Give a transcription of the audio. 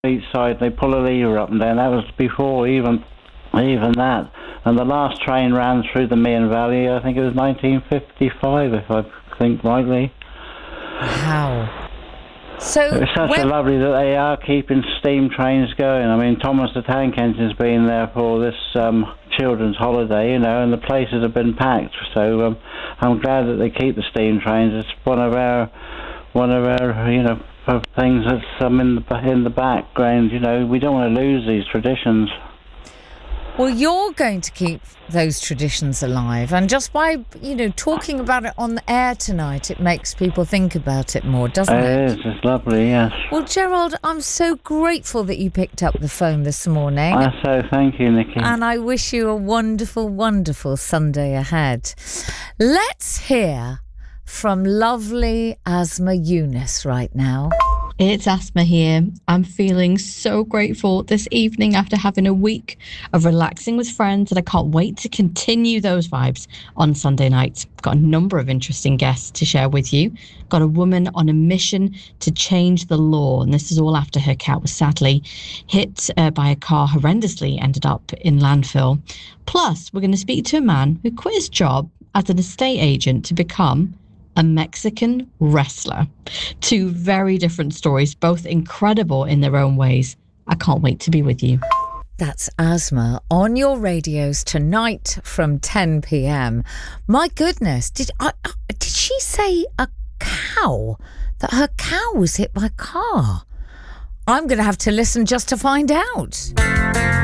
each side. They pull a lever up and down. That was before even that. And the last train ran through the Meon Valley. I think it was 1955, if I think rightly. Wow. So it's such a lovely that they are keeping steam trains going. I mean, Thomas the Tank Engine's been there for this children's holiday, and the places have been packed. So I'm glad that they keep the steam trains. It's one of our things that's in the background. We don't want to lose these traditions. Well, you're going to keep those traditions alive, and just by talking about it on the air tonight, it makes people think about it more, doesn't it? It is. It's lovely, yes. Well, Gerald, I'm so grateful that you picked up the phone this morning. So thank you, Nikki. And I wish you a wonderful, wonderful Sunday ahead. Let's hear from lovely Asma Yunus right now. It's Asma here. I'm feeling so grateful this evening after having a week of relaxing with friends, and I can't wait to continue those vibes on Sunday night. Got a number of interesting guests to share with you. Got a woman on a mission to change the law, and this is all after her cat was sadly hit by a car, horrendously ended up in landfill. Plus, we're going to speak to a man who quit his job as an estate agent to become a Mexican wrestler. Two very different stories, both incredible in their own ways. I can't wait to be with you. That's Asma on your radios tonight from 10 p.m. My goodness, did she say a cow? That her cow was hit by a car? I'm going to have to listen just to find out.